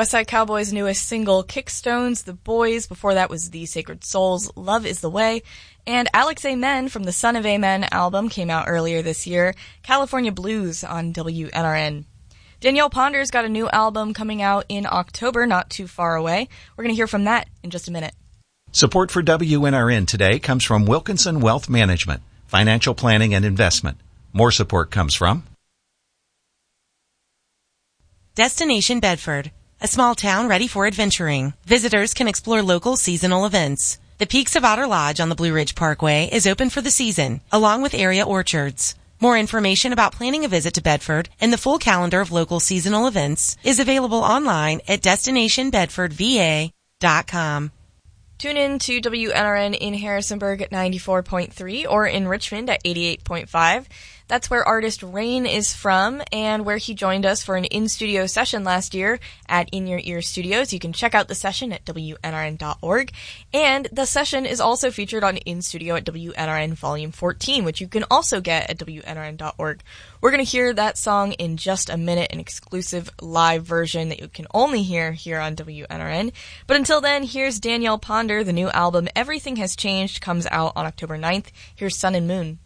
West Side Cowboy's newest single, Kickstones, The Boys. Before that was The Sacred Souls, Love is the Way. And Alex Amen from the Son of Amen album came out earlier this year, California Blues on WNRN. Danielle Ponder's got a new album coming out in October, not too far away. We're going to hear from that in just a minute. Support for WNRN today comes from Wilkinson Wealth Management, financial planning and investment. More support comes from Destination Bedford, a small town ready for adventuring. Visitors can explore local seasonal events. The Peaks of Otter Lodge on the Blue Ridge Parkway is open for the season, along with area orchards. More information about planning a visit to Bedford and the full calendar of local seasonal events is available online at destinationbedfordva.com. Tune in to WNRN in Harrisonburg at 94.3 or in Richmond at 88.5. That's where artist Rain is from and where he joined us for an in-studio session last year at In Your Ear Studios. You can check out the session at WNRN.org. And the session is also featured on In Studio at WNRN Volume 14, which you can also get at WNRN.org. We're going to hear that song in just a minute, an exclusive live version that you can only hear here on WNRN. But until then, here's Danielle Ponder. The new album, Everything Has Changed, comes out on October 9th. Here's Sun and Moon.